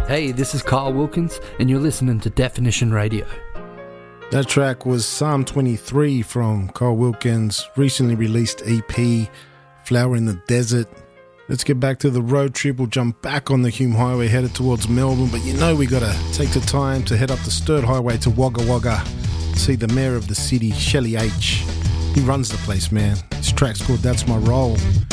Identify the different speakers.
Speaker 1: Hey, this is Carl Wilkins, and you're listening to Definition Radio.
Speaker 2: That track was Psalm 23 from Carl Wilkins' recently released EP, Flower in the Desert. Let's get back to the road trip. We'll jump back on the Hume Highway headed towards Melbourne, but you know we gotta take the time to head up the Sturt Highway to Wagga Wagga, see the mayor of the city, Shelley H. He runs the place, man. This track's called That's My Role.